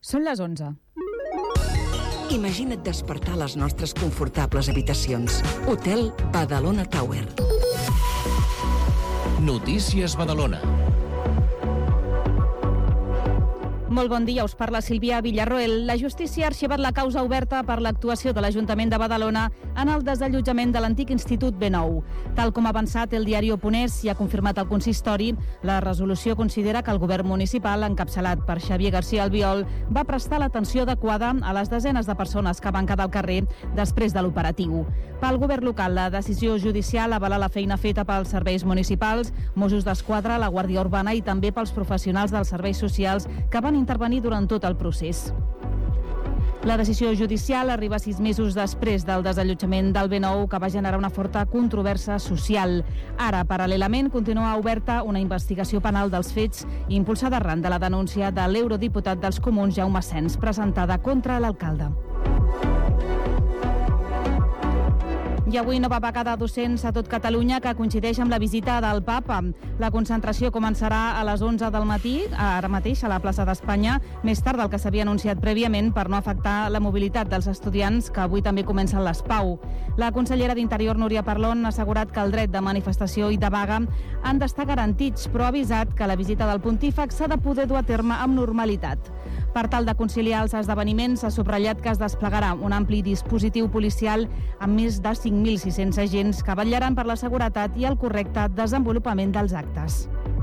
Són les 11. Imagina't despertar a les nostres confortables habitacions. Hotel Badalona Tower. Notícies Badalona. Molt bon dia, us parla Sílvia Villarroel. La justícia ha arxivat la causa oberta per l'actuació de l'Ajuntament de Badalona en el desallotjament de l'antic Institut B9. Tal com ha avançat el diari Oponés i ha confirmat el consistori, la resolució considera que el govern municipal, encapçalat per Xavier García Albiol, va prestar l'atenció adequada a les desenes de persones que van quedar al carrer després de l'operatiu. Pel govern local, la decisió judicial avala la feina feta pels serveis municipals, Mossos d'Esquadra, la Guàrdia Urbana i també pels professionals dels serveis socials que van intervenir durant tot el procés. La decisió judicial arriba 6 mesos després del desallotjament del B9, que va generar una forta controvèrsia social. Ara, paral·lelament, continua oberta una investigació penal dels fets impulsada arran de la denúncia de l'eurodiputat dels Comuns, Jaume Sens, presentada contra l'alcalde. I avui nova vaga de docents a tot Catalunya que coincideix amb la visita del Papa. La concentració començarà a les 11 del matí, ara mateix a la plaça d'Espanya, més tard del que s'havia anunciat prèviament per no afectar la mobilitat dels estudiants, que avui també comencen les PAU. La consellera d'Interior, Núria Parlon, ha assegurat que el dret de manifestació i de vaga han d'estar garantits, però ha avisat que la visita del pontífex s'ha de poder dur a terme amb normalitat. Per tal de conciliar els esdeveniments, s'ha subratllat que es desplegarà un ampli dispositiu policial amb més de 5.600 agents que vetllaran per la seguretat i el correcte desenvolupament dels actes.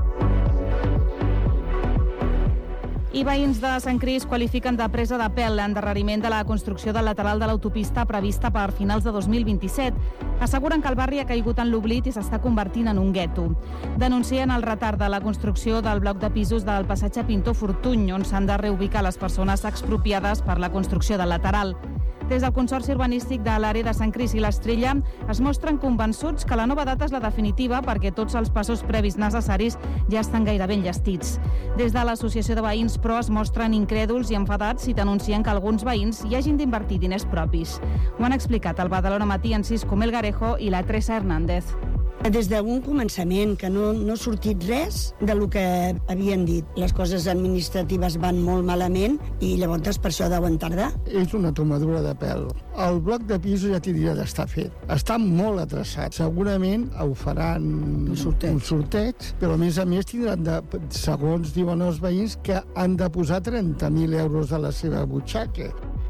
I veïns de Sant Crist qualifiquen de presa de pèl l'endarreriment de la construcció del lateral de l'autopista prevista per finals de 2027. Asseguren que el barri ha caigut en l'oblit i s'està convertint en un gueto. Denuncien el retard de la construcció del bloc de pisos del passatge Pintor Fortuny, on s'han de reubicar les persones expropiades per la construcció del lateral. Des del Consorci Urbanístic de l'àrea de Sant Crist i l'Estrella es mostren convençuts que la nova data és la definitiva perquè tots els passos previs necessaris ja estan gairebé enllestits. Des de l'Associació de Veïns, però, es mostren incrèduls i enfadats i denuncien que alguns veïns hi hagin d'invertir diners propis. Ho han explicat al Badalona Matí en Cisco Melgarejo i la Teresa Hernández. Des d'un començament, que no ha sortit res del que havien dit. Les coses administratives van molt malament i llavors per això deuen tardar. És una tomadura de pèl. El bloc de pisos ja tindria d'estar fet. Està molt atrasat. Segurament ho faran un sorteig, però a més tindran, segons diuen els veïns, que han de posar 30.000 euros a la seva butxaca.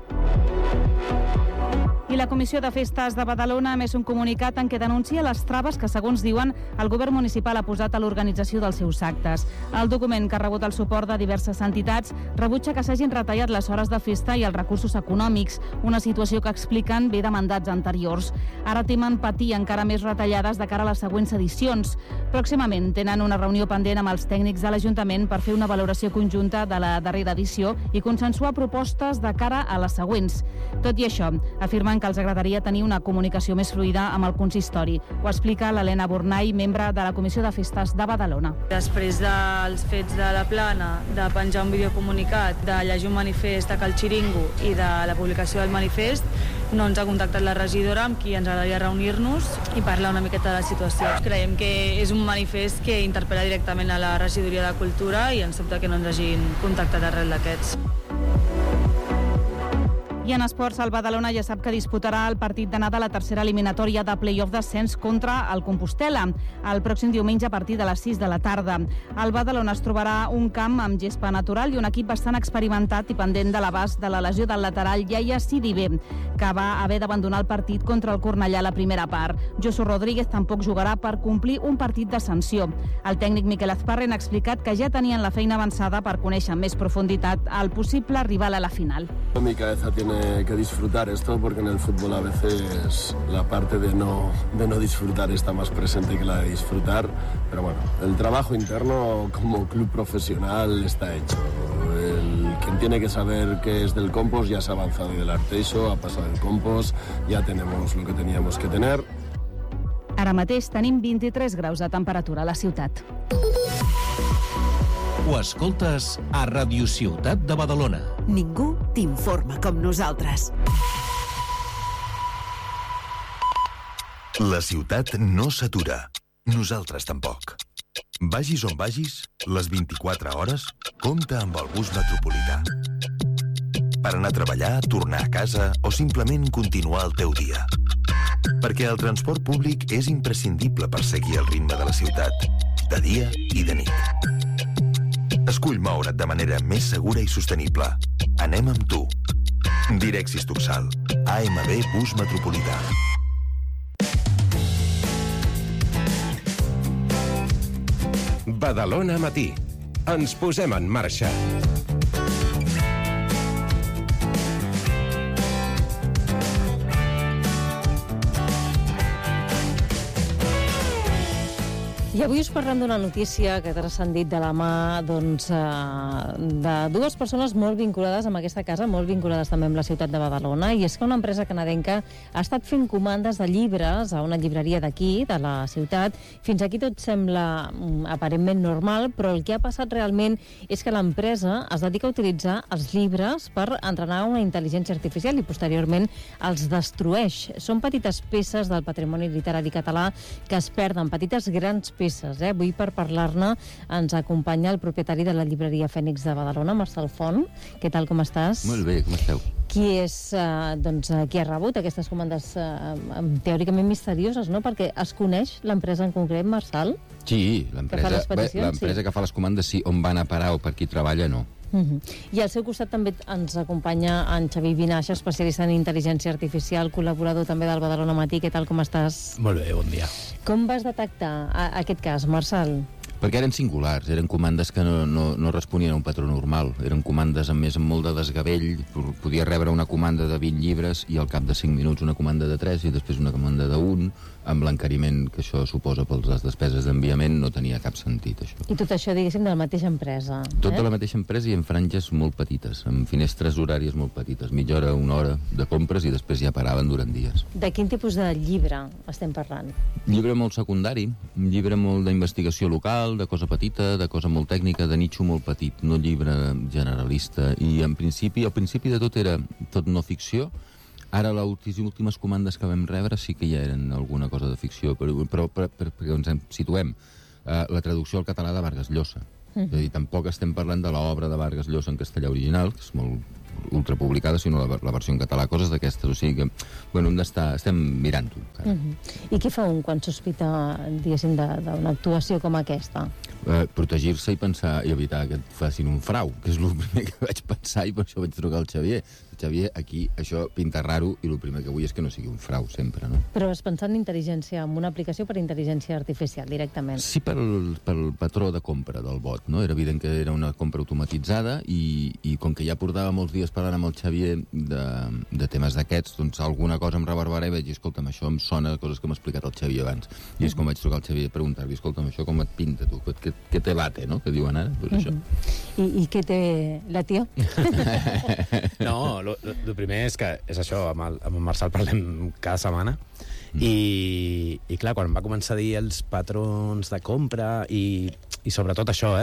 I la Comissió de Festes de Badalona ha emès un comunicat en què denuncia les traves que, segons diuen, el govern municipal ha posat a l'organització dels seus actes. El document, que ha rebut el suport de diverses entitats, rebutja que s'hagin retallat les hores de festa i els recursos econòmics, una situació que expliquen ve de mandats anteriors. Ara temen patir encara més retallades de cara a les següents edicions. Pròximament tenen una reunió pendent amb els tècnics de l'Ajuntament per fer una valoració conjunta de la darrera edició i consensuar propostes de cara a les següents. Tot i això, afirmen que els agradaria tenir una comunicació més fluida amb el consistori. Ho explica l'Helena Bornai, membre de la Comissió de Festes de Badalona. Després dels fets de la Plana, de penjar un videocomunicat, de llegir un manifest a Cal Xiringo i de la publicació del manifest, no ens ha contactat la regidora amb qui ens agradaria reunir-nos i parlar una miqueta de la situació. Creiem que és un manifest que interpel·la directament a la regidoria de Cultura i ens sobta que no ens hagin contactat arrel d'aquests. I en esports, el Badalona ja sap que disputarà el partit d'anada a la tercera eliminatòria de play-off d'ascens contra el Compostela, el pròxim diumenge a partir de les 6 de la tarda. El Badalona es trobarà un camp amb gespa natural i un equip bastant experimentat i pendent de l'abast de la lesió del lateral Yaya Sidibe, que va haver d'abandonar el partit contra el Cornellà a la primera part. Josu Rodríguez tampoc jugarà per complir un partit de sanció. El tècnic Miquel Azparren ha explicat que ja tenien la feina avançada per conèixer amb més profunditat el possible rival a la final. Mi cabeza tiene que disfrutar esto porque en el fútbol a veces la parte de no disfrutar está más presente que la de disfrutar, pero bueno, el trabajo interno como club profesional está hecho. Quien tiene que saber qué es del compost ya se ha avanzado y del Arteixo, ha pasado el compost, ya tenemos lo que teníamos que tener. Ara mateix tenim 23 graus de temperatura a la ciutat. Ho escoltes a Radio Ciutat de Badalona. Ningú t'informa com nosaltres. La ciutat no s'atura. Nosaltres tampoc. Vagis on vagis, les 24 hores, compta amb el bus metropolità. per anar a treballar, tornar a casa o simplement continuar el teu dia. Perquè el transport públic és imprescindible per seguir el ritme de la ciutat, de dia i de nit. Escull moure't de manera més segura i sostenible. Anem amb tu. Direxis Tuxal. AMB Bus Metropolità. Badalona Matí. Ens posem en marxa. I avui us parlem d'una notícia que ha transcendit de la mà de dues persones molt vinculades amb aquesta casa, molt vinculades també amb la ciutat de Badalona, i és que una empresa canadenca ha estat fent comandes de llibres a una llibreria d'aquí, de la ciutat. Fins aquí tot sembla aparentment normal, però el que ha passat realment és que l'empresa es dedica a utilitzar els llibres per entrenar una intel·ligència artificial i posteriorment els destrueix. Són petites peces del patrimoni literari català que es perden, petites grans peces. Avui per parlar-ne ens acompanya el propietari de la llibreria Fènix de Badalona, Marçal Font. Què tal, com estàs? Molt bé, com esteu? Qui és, qui ha rebut aquestes comandes teòricament misterioses, no? Perquè es coneix l'empresa en concret, Marçal? Sí, l'empresa que fa les comandes, sí. On van a parar o per qui treballa, no. I al seu costat també ens acompanya en Xavi Vinaixa, especialista en intel·ligència artificial, col·laborador també del Badalona Matí. Què tal, com estàs? Molt bé, bon dia. Com vas detectar aquest cas, Marçal? Perquè eren singulars, eren comandes que no responien a un patró normal. Eren comandes, a més, amb molt de desgavell. Podia rebre una comanda de 20 llibres i al cap de 5 minuts una comanda de 3 i després una comanda de 1, amb l'encariment que això suposa per les despeses d'enviament. No tenia cap sentit, això. I tot això, diguéssim, de la mateixa empresa. Tot de la mateixa empresa i en franges molt petites, amb finestres horàries molt petites, mitja hora, una hora de compres i després ja paraven durant dies. De quin tipus de llibre estem parlant? Llibre molt secundari, un llibre molt d'investigació local, de cosa petita, de cosa molt tècnica, de nitxo molt petit, no llibre generalista. I al principi de tot era tot no ficció. Ara les últimes comandes que vam rebre sí que ja eren alguna cosa de ficció, però perquè ens situem, la traducció al català de Vargas Llosa. És a dir, tampoc estem parlant de l'obra de Vargas Llosa en castellà original, que és molt ultrapublicada, sinó la versió en català, coses d'aquestes. O sigui que, bueno, estem mirant-ho. I què fa un quan sospita, diguéssim, d'una actuació com aquesta? Protegir-se i pensar i evitar que et facin un frau, que és el primer que vaig pensar, i per això vaig trucar al Xavier. Xavier, aquí això pinta raro i el primer que vull és que no sigui un frau, sempre, no? Però has pensat en intel·ligència, en una aplicació per intel·ligència artificial, directament? Sí, pel patró de compra del bot, no? Era evident que era una compra automatitzada i com que ja portava molts dies parlant amb el Xavier de temes d'aquests, doncs alguna cosa em reverberava i vaig dir, escolta'm, això em sona de coses que m'ha explicat el Xavier abans. I és com vaig trucar al Xavier a preguntar-li, escolta'm, això com et pinta, tu? Què te late, no? Que diuen ara? Pues això. I què té la tia? No, el primer és que és això, amb el Marçal parlem cada setmana i clar, quan em va començar a dir els patrons de compra i sobretot això,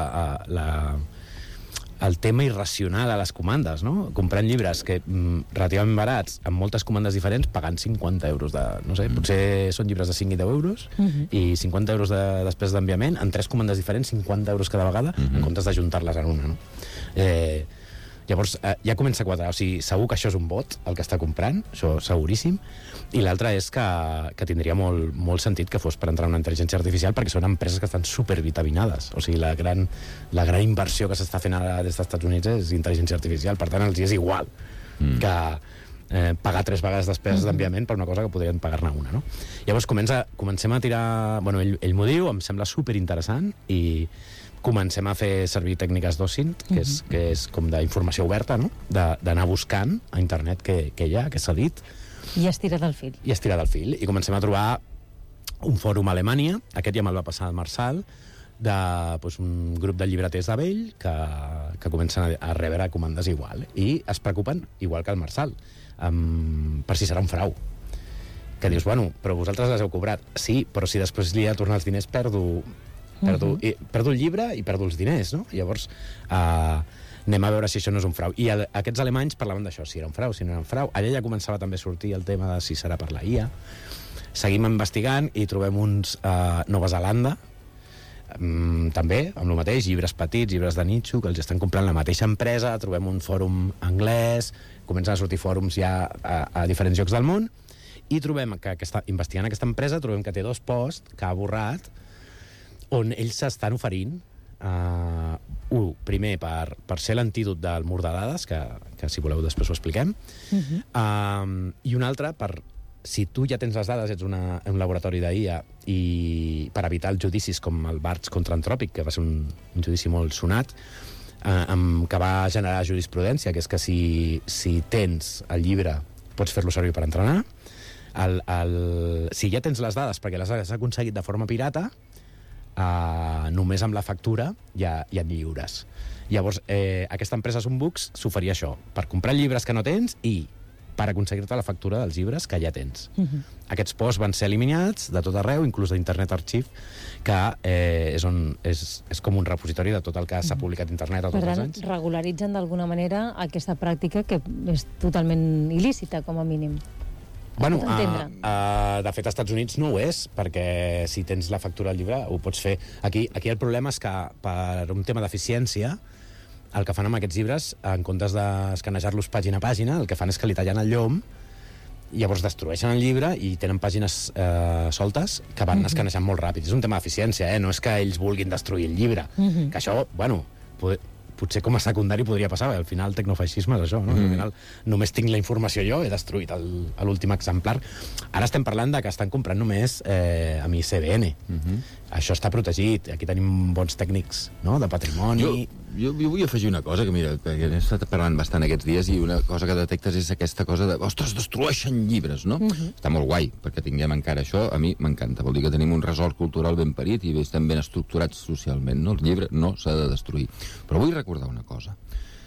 el tema irracional a les comandes, no? Comprant llibres que relativament barats, amb moltes comandes diferents, pagant 50 euros de... No sé, potser són llibres de 5 i 10 euros i 50 euros de despesa d'enviament, en 3 comandes diferents, 50 euros cada vegada, en comptes d'ajuntar-les en una, no? Llavors, ja comença a quadrar. O sigui, segur que això és un bot, el que està comprant, això seguríssim, i l'altre és que tindria molt sentit que fos per entrar en una intel·ligència artificial, perquè són empreses que estan supervitaminades. O sigui, la gran inversió que s'està fent ara des dels Estats Units és intel·ligència artificial, per tant, els és igual que pagar 3 vegades despeses d'enviament per una cosa que podrien pagar-ne una, no? Llavors, comencem a tirar... Bueno, ell m'ho diu, em sembla superinteressant, i comencem a fer servir tècniques d'OSINT, que és com d'informació oberta, no? D'anar buscant a internet què hi ha, què s'ha dit. I estirar del fil. I comencem a trobar un fòrum a Alemanya, aquest ja me'l va passar el Marçal, un grup de llibreters de vell que comencen a rebre comandes igual. I es preocupen, igual que el Marçal, per si serà un frau. Que dius, bueno, però vosaltres les heu cobrat. Sí, però si després li he de tornar els diners, perdo el llibre i perdo els diners, no? Llavors, anem a veure si això no és un frau. I aquests alemanys parlaven d'això, si era un frau, si no era un frau. Allà ja començava també a sortir el tema de si serà per la IA. Seguim investigant i trobem uns a Nova Zelanda, també, amb el mateix, llibres petits, llibres de nitxo, que els estan comprant la mateixa empresa, trobem un fòrum anglès, comencen a sortir fòrums ja a diferents llocs del món, i trobem que investigant aquesta empresa, trobem que té 2 posts que ha borrat, on ells s'estan oferint, primer per ser l'antídot del mur de dades, que si voleu després ho expliquem, i un altre per... Si tu ja tens les dades, ets un laboratori d'IA, i per evitar els judicis com el Barts contra Anthropic, que va ser un judici molt sonat, que va generar jurisprudència, que és que si tens el llibre pots fer-lo servir per entrenar, si ja tens les dades perquè les has aconseguit de forma pirata, només amb la factura ja et lliures. Llavors, aquesta empresa Sunbooks s'oferia això, per comprar llibres que no tens i per aconseguir-te la factura dels llibres que ja tens. Aquests posts van ser eliminats de tot arreu, inclús d'Internet Archive, que és com un repositori de tot el que s'ha publicat a internet tots els anys. Regularitzen d'alguna manera aquesta pràctica que és totalment il·lícita, com a mínim. Bueno, de fet, als Estats Units no ho és, perquè si tens la factura del llibre ho pots fer. Aquí el problema és que, per un tema d'eficiència, el que fan amb aquests llibres, en comptes d'escanejar-los pàgina a pàgina, el que fan és que li tallen el llom, llavors destrueixen el llibre i tenen pàgines soltes que van escanejant molt ràpid. És un tema d'eficiència, no és que ells vulguin destruir el llibre. Que això, bueno, potser com a secundari podria passar, al final el tecnofeixisme és això, no? Al final només tinc la informació jo, he destruït l'últim exemplar. Ara estem parlant de que estan comprant només amb ISBN. Això està protegit, aquí tenim bons tècnics, no?, de patrimoni. Jo vull afegir una cosa, que mira, que he estat parlant bastant aquests dies, i una cosa que detectes és aquesta cosa de, ostres, destrueixen llibres, no? Està molt guai, perquè tinguem encara això, a mi m'encanta, vol dir que tenim un resort cultural ben parit i estem ben estructurats socialment, no? El llibre no s'ha de destruir. Però vull recordar una cosa.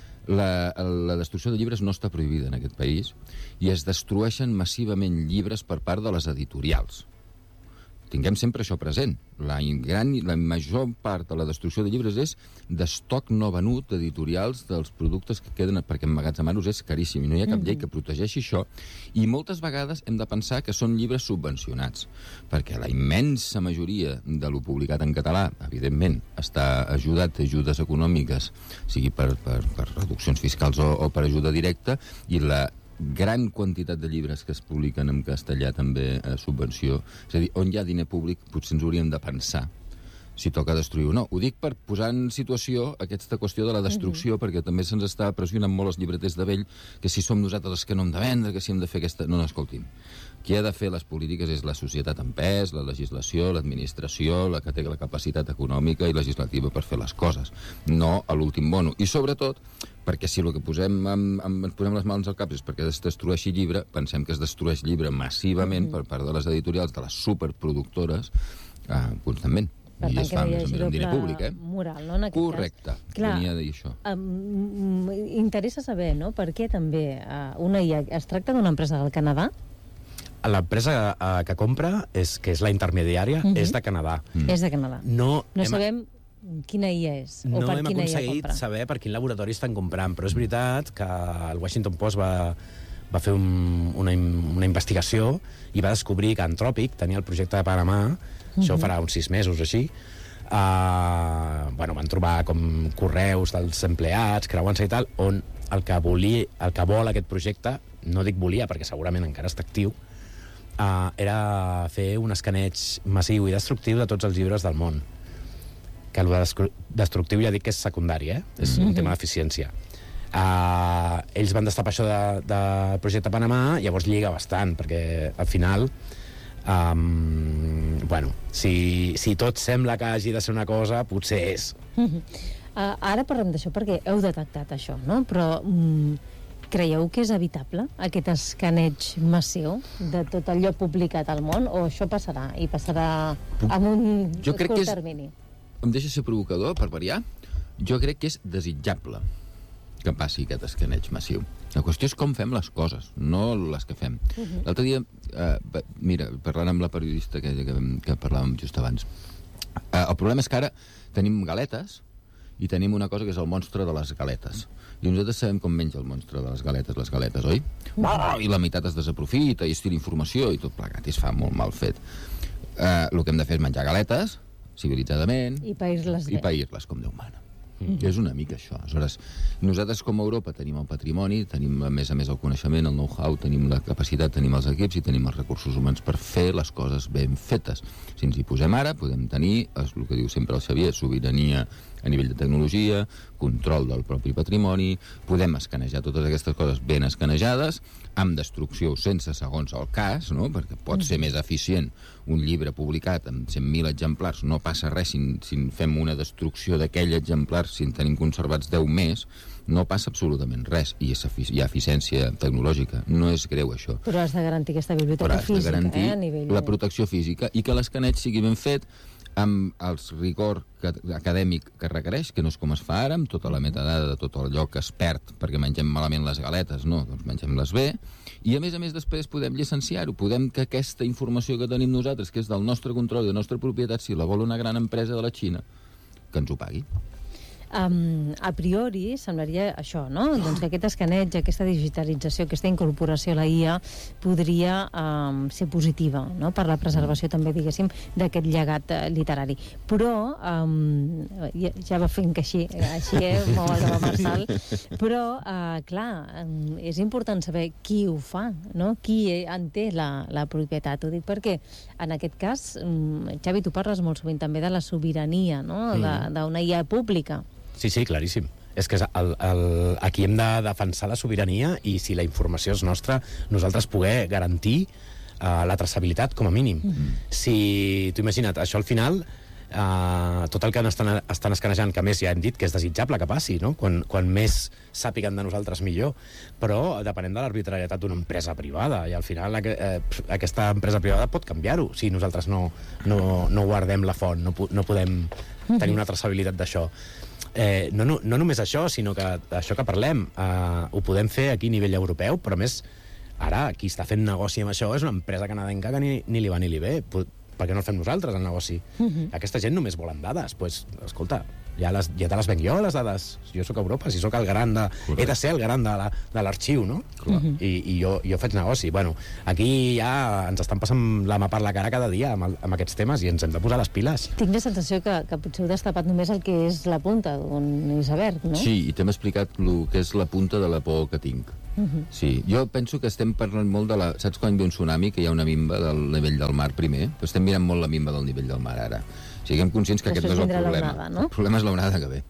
La destrucció de llibres no està prohibida en aquest país i es destrueixen massivament llibres per part de les editorials. Tinguem sempre això present. La major part de la destrucció de llibres és d'estoc no venut d'editorials dels productes que queden, perquè emmagatzemar-los és caríssim i no hi ha cap llei que protegeixi això, i moltes vegades hem de pensar que són llibres subvencionats, perquè la immensa majoria de lo publicat en català, evidentment, està ajudat d'ajudes econòmiques, sigui per reduccions fiscals o per ajuda directa, i la gran quantitat de llibres que es publiquen en castellà també a subvenció. És a dir, on hi ha diner públic potser ens hauríem de pensar si toca destruir o no. Ho dic per posar en situació aquesta qüestió de la destrucció, perquè també se'ns està pressionant molt els llibreters de vell, que si som nosaltres els que no hem de vendre, que si hem de fer aquesta... No, escolti'm. Qui ha de fer les polítiques és la societat en pes, la legislació, l'administració, la que té la capacitat econòmica i legislativa per fer les coses, no a l'últim mono. I sobretot, perquè si el que ens posem les mans al cap és perquè es destrueixi llibre, pensem que es destrueix llibre massivament per part de les editorials, de les superproductores, constantment. Per I tant, es que fa no hi més o hagi menys amb diner doble públic, moral, no, en aquest correcte. cas. Clar, venia a dir això. Interessa saber, no?, per què també una IA... Es tracta d'una empresa del Canadà? L'empresa que compra, que és la intermediària, és de Canadà. És de Canadà. No sabem quina IA és, o per quina IA compra. No hem aconseguit saber per quin laboratori estan comprant, però és veritat que el Washington Post va fer una investigació i va descobrir que Anthropic tenia el projecte de Panamà, això farà uns 6 mesos o així, van trobar com correus dels empleats, creuant-se i tal, on el que vol aquest projecte, no dic volia perquè segurament encara està actiu, era fer un escaneig massiu i destructiu de tots els llibres del món. Que el destructiu ja dic que és secundari, és un tema d'eficiència. Ells van destapar això del projecte Panamà, llavors lliga bastant, perquè al final si tot sembla que hagi de ser una cosa, potser és. Ara parlem d'això perquè heu detectat això, no? Però creieu que és evitable aquest escaneig massiu de tot allò publicat al món, o això passarà, i passarà en un curt termini? Em deixa ser provocador, per variar. Jo crec que és desitjable que passi aquest escaneig massiu. La qüestió és com fem les coses, no les que fem. L'altre dia, mira, parlant amb la periodista que parlàvem just abans, el problema és que ara tenim galetes i tenim una cosa que és el monstre de les galetes. I nosaltres sabem com menja el monstre de les galetes, oi? I la meitat es desaprofita i es tira informació i tot plegat, i es fa molt mal fet. El que hem de fer és menjar galetes civilitzadament, i pair-les com Déu mana. És una mica això. Aleshores, nosaltres com a Europa tenim el patrimoni, tenim a més el coneixement, el know-how, tenim la capacitat, tenim els equips i tenim els recursos humans per fer les coses ben fetes. Si ens hi posem ara, podem tenir, és el que diu sempre el Xavier, sobirania a nivell de tecnologia, control del propi patrimoni, podem escanejar totes aquestes coses ben escanejades, amb destrucció sense segons el cas, no? Perquè pot ser més eficient un llibre publicat amb 100.000 exemplars, no passa res si fem una destrucció d'aquell exemplar, si en tenim conservats 10 més, no passa absolutament res, i hi ha eficiència tecnològica, no és greu això. Però has de garantir aquesta biblioteca física, has de garantir a nivell... la protecció física i que l'escaneig sigui ben fet, amb el rigor acadèmic que requereix, que no és com es fa ara, amb tota la metadada de tot allò que es perd perquè mengem malament les galetes, no, doncs mengem-les bé, i a més després podem llicenciar-ho, podem que aquesta informació que tenim nosaltres, que és del nostre control i de la nostra propietat, si la vol una gran empresa de la Xina, que ens ho pagui. A priori semblaria això, no? Doncs que aquest escaneig, aquesta digitalització, aquesta incorporació a la IA podria ser positiva, no? Per la preservació també, diguéssim, d'aquest llegat literari. Però ja va fent que així mou el de Marçal, però clar, és important saber qui ho fa, no? Qui en té la propietat. Ho dic perquè en aquest cas, Xavi, tu parles molt sovint també de la sobirania, no? D'una IA pública. Sí, claríssim. És que aquí hem de defensar la sobirania i si la informació és nostra, nosaltres poder garantir la traçabilitat com a mínim. Si tu imagina't, això al final, tot el que estan escanejant, que a més ja hem dit que és desitjable que passi, no? Quan més sàpiguen de nosaltres millor, però depenent de l'arbitrarietat d'una empresa privada, i al final aquesta empresa privada pot canviar-ho si nosaltres no guardem la font, no podem tenir una traçabilitat d'això. No només això, sinó que això que parlem ho podem fer aquí a nivell europeu, però a més ara qui està fent negoci amb això és una empresa canadenca que ni li va ni li ve. Per què no el fem nosaltres, el negoci? Aquesta gent només volen dades. Doncs, escolta, ja te les venc jo, les dades. Jo sóc a Europa, si sóc el garant he de ser el garant de l'arxiu, no? I jo faig negoci. Bueno, aquí ja ens estan passant la mà per la cara cada dia amb aquests temes i ens hem de posar les piles. Tinc la sensació que potser heu destapat només el que és la punta d'un iceberg, no? Sí, i t'hem explicat el que és la punta de la por que tinc. Sí, jo penso que estem parlant molt de la... Saps quan hi ha un tsunami, que hi ha una minva del nivell del mar primer? Però estem mirant molt la minva del nivell del mar ara. Siguem conscients que aquest no és el problema. El problema és l'onada que ve.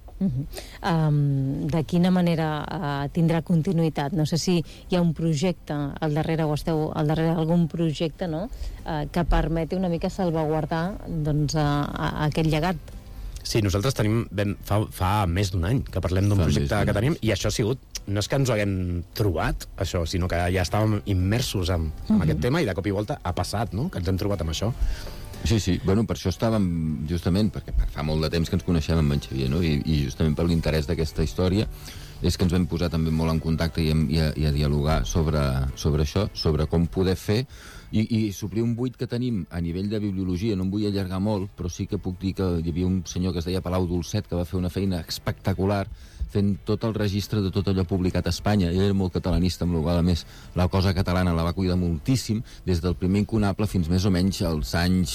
De quina manera tindrà continuïtat? No sé si hi ha un projecte al darrere, o esteu al darrere d'algun projecte, no?, que permeti una mica salvaguardar aquest llegat. Sí, nosaltres tenim fa més d'un any que parlem d'un projecte que tenim, i això ha sigut, no és que ens ho haguem trobat, això, sinó que ja estàvem immersos en aquest tema i de cop i volta ha passat, no?, que ens hem trobat amb això. Sí, bueno, per això estàvem, justament, perquè fa molt de temps que ens coneixem amb en Xavier, no?, i justament per l'interès d'aquesta història és que ens vam posar també molt en contacte i a dialogar sobre això, sobre com poder fer i suplir un buit que tenim a nivell de bibliologia. No em vull allargar molt, però sí que puc dir que hi havia un senyor que es deia Palau Dolcet que va fer una feina espectacular fent tot el registre de tot allò publicat a Espanya. Ell era molt catalanista, amb la qual, a més, la cosa catalana la va cuidar moltíssim, des del primer incunable fins més o menys als anys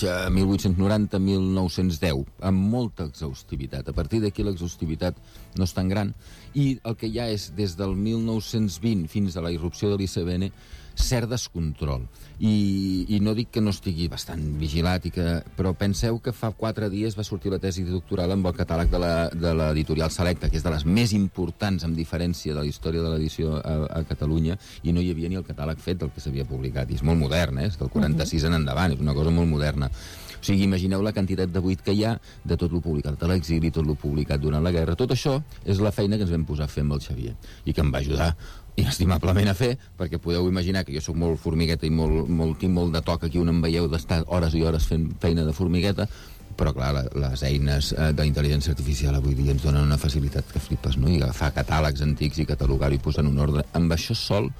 1890-1910, amb molta exhaustivitat. A partir d'aquí l'exhaustivitat no és tan gran, i el que hi ha és, des del 1920 fins a la irrupció de l'ICBN, cert descontrol. I no dic que no estigui bastant vigilat, però penseu que fa 4 dies va sortir la tesi doctoral amb el catàleg de l'editorial Selecta, que és de les més importants, amb diferència, de la història de l'edició a Catalunya, i no hi havia ni el catàleg fet del que s'havia publicat. I és molt modern, és que el 46 en endavant, és una cosa molt moderna. O sigui, imagineu la quantitat de buit que hi ha de tot lo publicat a l'exili, tot lo publicat durant la guerra. Tot això és la feina que ens vam posar a fer amb el Xavier i que em va ajudar inestimablement a fer, perquè podeu imaginar que jo sóc molt formigueta i tinc molt de toc aquí on em veieu d'estar hores i hores fent feina de formigueta, però clar, les eines d'intel·ligència artificial avui dia ens donen una facilitat que flipes, no? I agafar catàlegs antics i catalogar-ho i posar en un ordre. Amb això sol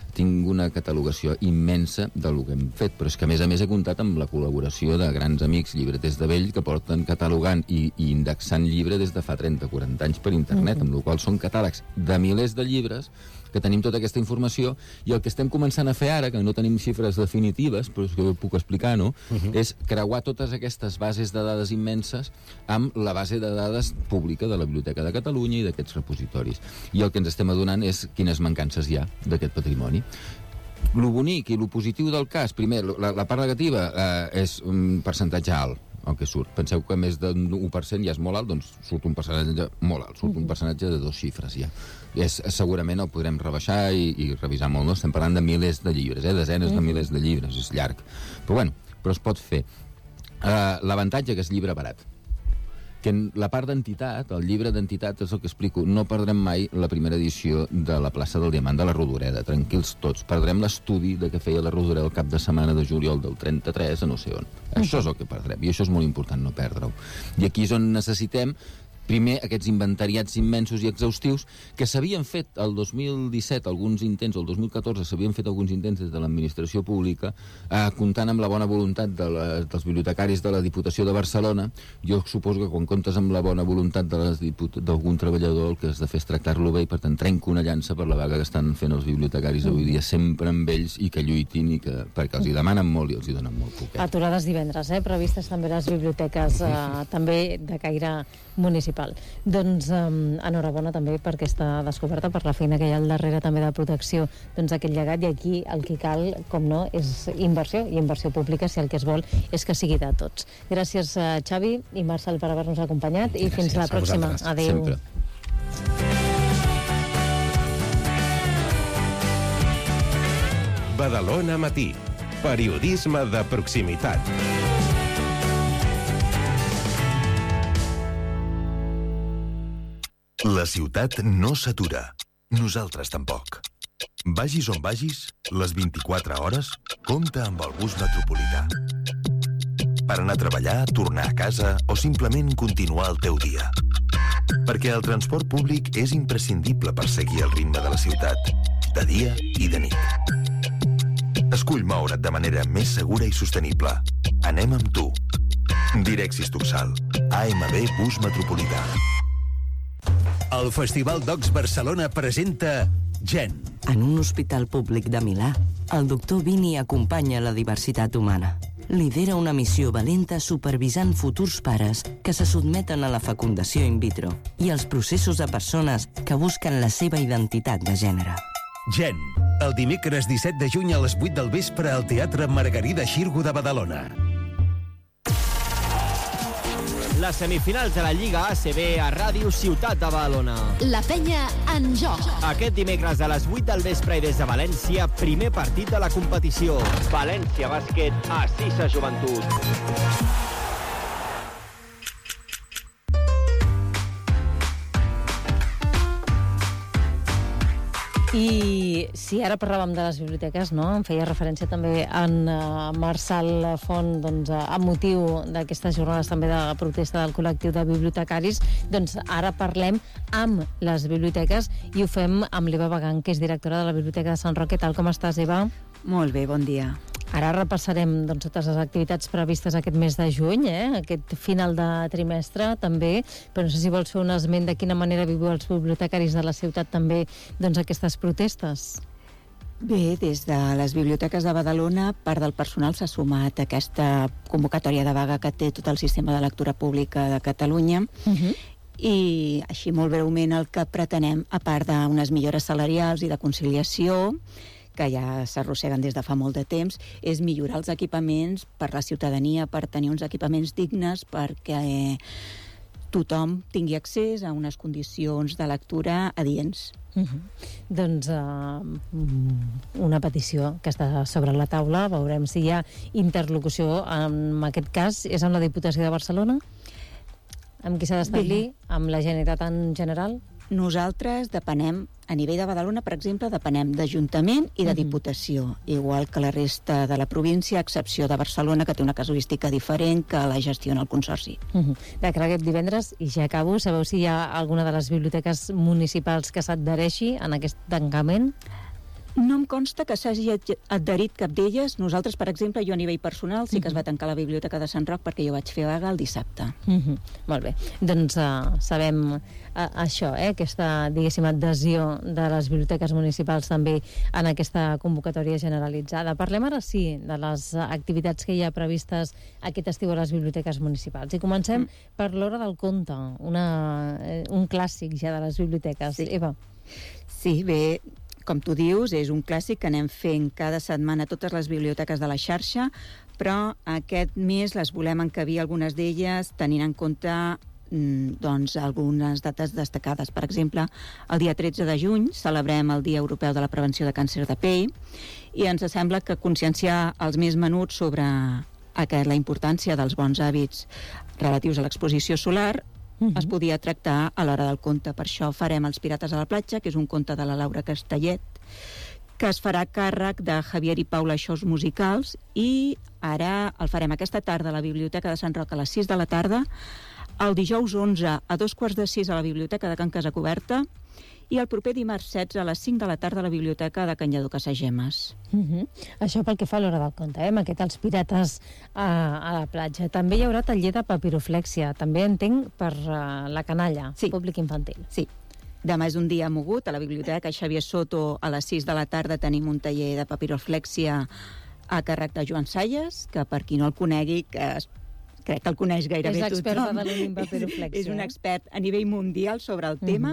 tinc una catalogació immensa del que hem fet, però és que a més he comptat amb la col·laboració de grans amics llibreters de vell que porten catalogant i indexant llibre des de fa 30-40 anys per internet, amb la qual són catàlegs de milers de llibres que tenim tota aquesta informació, i el que estem començant a fer ara, que no tenim xifres definitives, però és que ho puc explicar, no? És creuar totes aquestes bases de dades immenses amb la base de dades pública de la Biblioteca de Catalunya i d'aquests repositoris. I el que ens estem adonant és quines mancances hi ha d'aquest patrimoni. Lo bonic i lo positiu del cas, primer, la part negativa és un percentatge alt, el que surt. Penseu que més d'un 1% ja és molt alt, doncs surt un percentatge molt alt, surt un percentatge de 2 xifres ja. Segurament el podrem rebaixar i revisar molt, no? Estem parlant de milers de llibres, desenes de milers de llibres, és llarg. Però es pot fer. L'avantatge que és llibre barat. Que la part d'entitat, el llibre d'entitat, és el que explico, no perdrem mai la primera edició de la plaça del Diamant de la Rodoreda, tranquils tots. Perdrem l'estudi de què feia la Rodoreda el cap de setmana de juliol del 33 a no sé on. Això és el que perdrem, i això és molt important, no perdre-ho. I aquí és on necessitem primer, aquests inventariats immensos i exhaustius que s'havien fet el 2017 alguns intents, o el 2014 s'havien fet alguns intents des de l'administració pública, comptant amb la bona voluntat dels bibliotecaris de la Diputació de Barcelona. Jo suposo que quan comptes amb la bona voluntat d'algun treballador, el que has de fer és tractar-lo bé, i per tant trenco una llança per la vaga que estan fent els bibliotecaris avui dia, sempre amb ells, i que lluitin, perquè els hi demanen molt i els hi donen molt poquet. Aturades divendres, previstes també les biblioteques també de caire municipal. Doncs enhorabona també per aquesta descoberta, per la feina que hi ha al darrere també de protecció d'aquest llegat, i aquí el que cal, com no, és inversió, i inversió pública si el que es vol és que sigui de tots. Gràcies Xavi i Marcel per haver-nos acompanyat, i fins la pròxima. Adéu. Sempre. Badalona Matí. Periodisme de proximitat. La ciutat no s'atura. Nosaltres tampoc. Vagis on vagis, les 24 hores, compta amb el bus metropolità. Per anar a treballar, tornar a casa o simplement continuar el teu dia. Perquè el transport públic és imprescindible per seguir el ritme de la ciutat, de dia i de nit. Escull moure't de manera més segura i sostenible. Anem amb tu. Direxis Tuxal. AMB Bus Metropolità. El Festival Docs Barcelona presenta Gen. En un hospital públic de Milà, el doctor Vini acompanya la diversitat humana. Lidera una missió valenta supervisant futurs pares que se sotmeten a la fecundació in vitro i els processos de persones que busquen la seva identitat de gènere. Gen, el dimecres 17 de juny a les 8 del vespre al Teatre Margarida Xirgu de Badalona. Les semifinals de la Lliga ACB a Ràdio Ciutat de Badalona. La penya en joc. Aquest dimecres a les 8 del vespre i des de València, primer partit de la competició. València Bàsquet, Assisa Joventut. I si ara parlàvem de les biblioteques, no? Em feia referència també en Marçal Font, doncs, amb motiu d'aquestes jornades també de protesta del col·lectiu de bibliotecaris, doncs ara parlem amb les biblioteques i ho fem amb l'Eva Bagan, que és directora de la Biblioteca de Sant Roc. Què tal, com estàs, Eva? Molt bé, bon dia. Ara repassarem doncs, totes les activitats previstes aquest mes de juny, aquest final de trimestre també, però no sé si vols fer un esment de quina manera viuen els bibliotecaris de la ciutat també doncs, aquestes protestes. Bé, des de les biblioteques de Badalona, part del personal s'ha sumat a aquesta convocatòria de vaga que té tot el sistema de lectura pública de Catalunya, i així molt breument el que pretenem, a part d'unes millores salarials i de conciliació, que ja s'arrosseguen des de fa molt de temps, és millorar els equipaments per la ciutadania, per tenir uns equipaments dignes, perquè tothom tingui accés a unes condicions de lectura adients. Doncs una petició que està sobre la taula. Veurem si hi ha interlocució. En aquest cas és amb la Diputació de Barcelona? Amb qui s'ha d'establir? Amb la Generalitat en general? Nosaltres depenem, a nivell de Badalona, per exemple, depenem d'Ajuntament i de Diputació, igual que la resta de la província, a excepció de Barcelona, que té una casuística diferent, que la gestiona el Consorci. De cara a aquest divendres, i ja acabo, sabeu si hi ha alguna de les biblioteques municipals que s'adhereixi en aquest tancament? No em consta que s'hagi adherit cap d'elles. Nosaltres, per exemple, jo a nivell personal sí que es va tancar la Biblioteca de Sant Roc perquè jo vaig fer vaga el dissabte. Molt bé. Doncs sabem això, aquesta, diguéssim, adhesió de les biblioteques municipals també en aquesta convocatòria generalitzada. Parlem ara sí de les activitats que hi ha previstes aquest estiu a les biblioteques municipals. I comencem per l'Hora del Conte, un clàssic ja de les biblioteques. Sí. Eva. Sí, bé, com tu dius, és un clàssic que anem fent cada setmana a totes les biblioteques de la xarxa, però aquest mes les volem encabir algunes d'elles tenint en compte doncs, algunes dates destacades. Per exemple, el dia 13 de juny celebrem el Dia Europeu de la Prevenció de Càncer de Pell i ens sembla que conscienciar els més menuts sobre la importància dels bons hàbits relatius a l'exposició solar es podia tractar a l'Hora del Conte. Per això farem Els Pirates a la platja, que és un conte de la Laura Castellet, que es farà càrrec de Javier i Paula Xous Musicals, i ara el farem aquesta tarda a la Biblioteca de Sant Roc a les 6 de la tarda, el dijous 11 a 2:45 a la Biblioteca de Can Casacoberta i el proper dimarts 16 a les 5 de la tarda a la Biblioteca de Can Lledó Casagemes. Això pel que fa a l'Hora del Conte, amb aquest Els Pirates a la platja. També hi haurà taller de papiroflèxia, també entenc per la canalla, públic infantil. Sí. Demà és un dia mogut. A la Biblioteca Xavier Soto a les 6 de la tarda tenim un taller de papiroflèxia a càrrec de Joan Salles, que per qui no el conegui, crec que el coneix gairebé tothom. És l'expert de Badalona en papiroflèxia. És un expert a nivell mundial sobre el tema.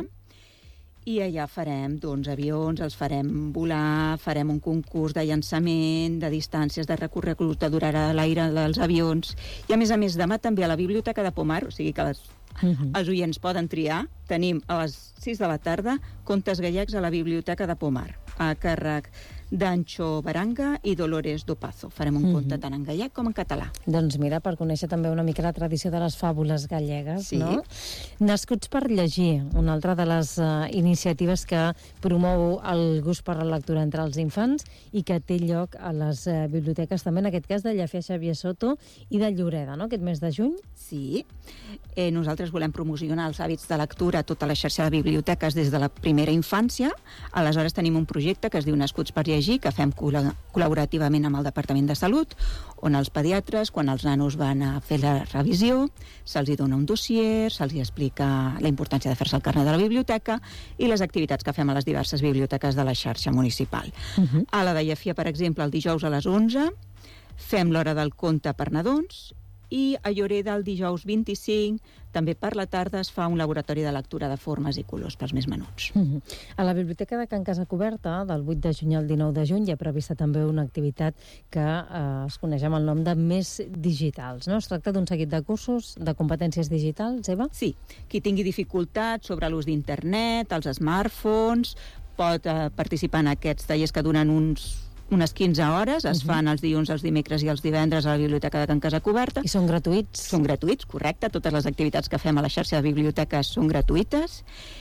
I allà farem avions, els farem volar, farem un concurs de llançament, de distàncies, de recorregut, de durarà l'aire dels avions. I a més, demà també a la Biblioteca de Pomar, o sigui que els oients poden triar, tenim a les 6 de la tarda contes gallecs a la Biblioteca de Pomar, a càrrec d'Anxo Baranga i Dolores Dopazo. Farem un conte tant en gallec com en català. Doncs mira, per conèixer també una mica la tradició de les fàbules gallegues, no? Nascuts per llegir, una altra de les iniciatives que promou el gust per la lectura entre els infants i que té lloc a les biblioteques, també en aquest cas de Llafia Xavier Soto i de Lloreda, no?, aquest mes de juny. Sí. Nosaltres volem promocionar els hàbits de lectura a tota la xarxa de biblioteques des de la primera infància. Aleshores tenim un projecte que es diu Nascuts per llegir, que fem col·laborativament amb el Departament de Salut, on els pediatres, quan els nanos van a fer la revisió, se'ls dona un dossier, se'ls explica la importància de fer-se el carnet de la biblioteca i les activitats que fem a les diverses biblioteques de la xarxa municipal. A la de Llafia, per exemple, el dijous a les 11 fem l'Hora del Conte per nadons, i a Lloreda el dijous 25 també per la tarda es fa un laboratori de lectura de formes i colors pels més menuts. A la Biblioteca de Can Casacoberta, del 8 de juny al 19 de juny, hi ha prevista també una activitat que es coneix amb el nom de Més Digitals, no? Es tracta d'un seguit de cursos de competències digitals, Eva? Sí. Qui tingui dificultats sobre l'ús d'internet, els smartphones, pot participar en aquests tallers que duren unes 15 hores, es fan els dilluns, els dimecres i els divendres a la Biblioteca de Can Casacoberta. I són gratuïts? Són gratuïts, correcte. Totes les activitats que fem a la xarxa de biblioteques són gratuïtes.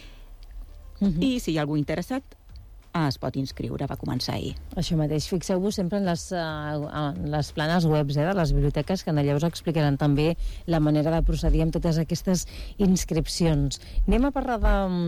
I si hi ha algú interessat, es pot inscriure, va començar ahir. Això mateix. Fixeu-vos sempre en les planes webs de les biblioteques, que allà us explicaran també la manera de procedir amb totes aquestes inscripcions. Anem a parlar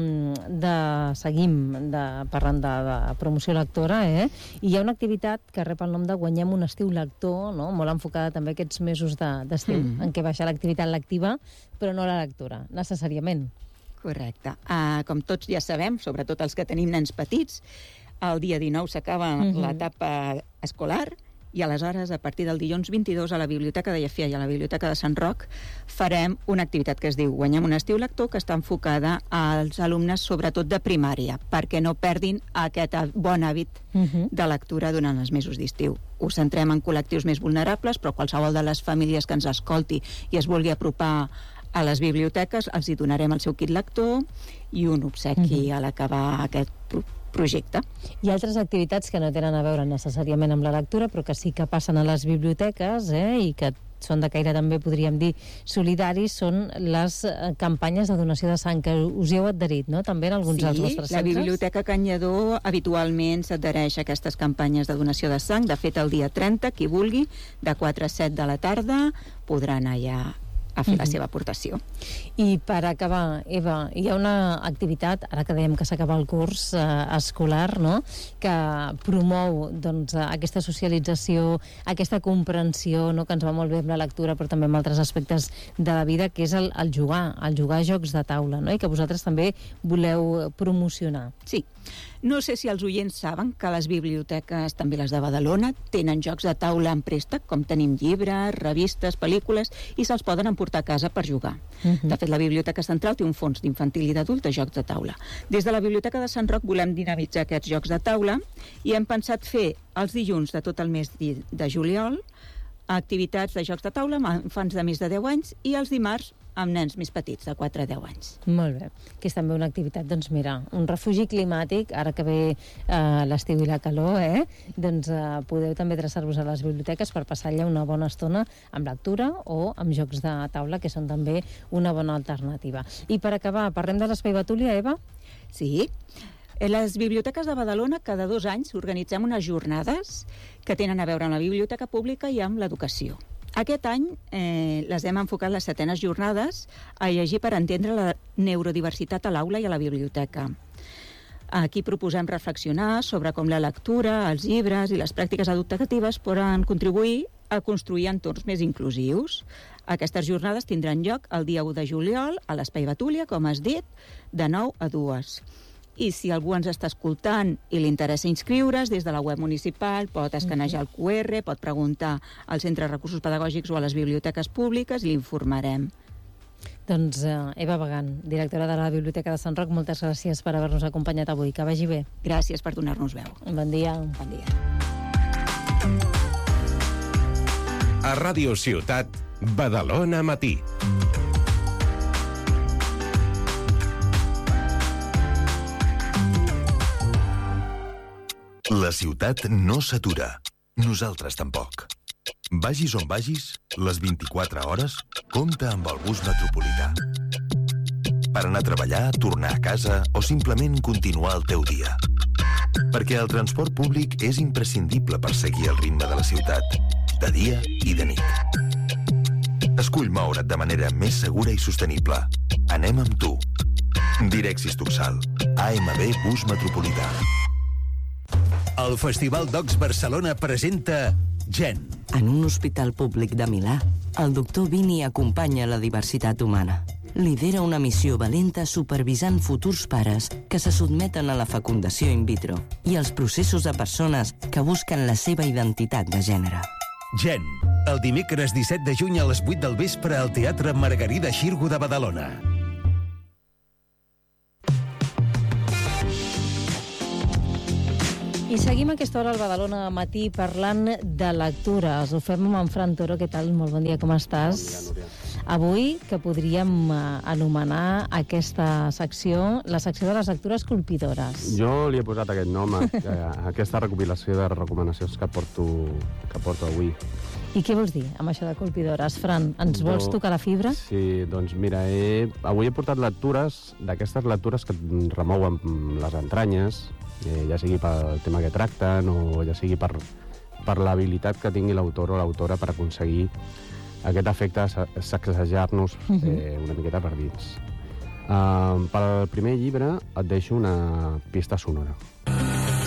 seguim parlant de promoció lectora, i hi ha una activitat que rep el nom de Guanyem un estiu lector, no? Molt enfocada també aquests mesos d'estiu, en què baixa l'activitat lectiva, però no la lectura, necessàriament. Correcte. Com tots ja sabem, sobretot els que tenim nens petits, el dia 19 s'acaba l'etapa escolar i aleshores, a partir del dilluns 22, a la Biblioteca de Llafia i a la Biblioteca de Sant Roc farem una activitat que es diu Guanyem un estiu lector, que està enfocada als alumnes, sobretot de primària, perquè no perdin aquest bon hàbit de lectura durant els mesos d'estiu. Ho centrem en col·lectius més vulnerables, però qualsevol de les famílies que ens escolti i es vulgui apropar a les biblioteques, els hi donarem el seu kit lector i un obsequi a l'acabar aquest projecte. Hi ha altres activitats que no tenen a veure necessàriament amb la lectura, però que sí que passen a les biblioteques i que són de caire també, podríem dir, solidari, són les campanyes de donació de sang, que us hi heu adherit, no?, també en alguns dels vostres centres. Sí, la Biblioteca Can Lledó habitualment s'adhereix a aquestes campanyes de donació de sang. De fet, el dia 30, qui vulgui, de 4 a 7 de la tarda, podrà anar allà a fer la seva aportació. I per acabar, Eva, hi ha una activitat, ara que dèiem que s'acaba el curs escolar, no?, que promou doncs, aquesta socialització, aquesta comprensió, no?, que ens va molt bé amb la lectura, però també amb altres aspectes de la vida, que és el jugar a jocs de taula, no?, i que vosaltres també voleu promocionar. Sí. No sé si els oients saben que les biblioteques, també les de Badalona, tenen jocs de taula en préstec, com tenim llibres, revistes, pel·lícules, i se'ls poden emportar a casa per jugar. De fet, la Biblioteca Central té un fons d'infantil i d'adult de jocs de taula. Des de la Biblioteca de Sant Roc volem dinamitzar aquests jocs de taula i hem pensat fer els dilluns de tot el mes de juliol activitats de jocs de taula amb infants de més de 10 anys i els dimarts amb nens més petits, de 4 a 10 anys. Molt bé, que és també una activitat, doncs mira, un refugi climàtic, ara que ve l'estiu i la calor, doncs podeu també adreçar-vos a les biblioteques per passar allà una bona estona amb lectura o amb jocs de taula, que són també una bona alternativa. I per acabar, parlem de l'Espai Betúlia, Eva? Sí. A les biblioteques de Badalona, cada 2 anys, organitzem unes jornades que tenen a veure amb la biblioteca pública i amb l'educació. Aquest any les hem enfocat les 7enes jornades a llegir per entendre la neurodiversitat a l'aula i a la biblioteca. Aquí proposem reflexionar sobre com la lectura, els llibres i les pràctiques educatives poden contribuir a construir entorns més inclusius. Aquestes jornades tindran lloc el dia 1 de juliol a l'Espai Betúlia, com has dit, de 9 a 2. I si algú ens està escoltant i li interessa inscriure's, des de la web municipal pot escanejar el QR, pot preguntar al Centre de Recursos Pedagògics o a les biblioteques públiques i l'informarem. Doncs Eva Bagant, directora de la Biblioteca de Sant Roc, moltes gràcies per haver-nos acompanyat avui. Que vagi bé. Gràcies per donar-nos veu. Bon dia. Bon dia. A Ràdio Ciutat, Badalona Matí. La ciutat no s'atura. Nosaltres tampoc. Vagis on vagis, les 24 hores, compta amb el bus metropolità. Per anar a treballar, tornar a casa o simplement continuar el teu dia. Perquè el transport públic és imprescindible per seguir el ritme de la ciutat, de dia i de nit. Escull moure't de manera més segura i sostenible. Anem amb tu. Direxis Tuxal. AMB Bus Metropolità. El Festival Docs Barcelona presenta Gen. En un hospital públic de Milà, el doctor Vini acompanya la diversitat humana. Lidera una missió valenta supervisant futurs pares que se sotmeten a la fecundació in vitro i els processos de persones que busquen la seva identitat de gènere. Gen. El dimecres 17 de juny a les 8 del vespre al Teatre Margarida Xirgu de Badalona. I seguim a aquesta hora al Badalona Matí parlant de lectures. Ho fem amb en Fran Toro. Què tal? Molt bon dia, com estàs? Bon dia, Núria. Avui, que podríem anomenar aquesta secció, la secció de les lectures colpidores. Jo li he posat aquest nom a aquesta recopilació de recomanacions que porto avui. I què vols dir amb això de colpidores? Fran, ens vols tocar la fibra? Sí, doncs mira, avui he portat lectures, d'aquestes lectures que et remouen les entranyes, ja sigui pel tema que tracten o ja sigui per l'habilitat que tingui l'autor o l'autora per aconseguir aquest efecte de sacsejar-nos una miqueta per dins. Pel primer llibre et deixo una pista sonora.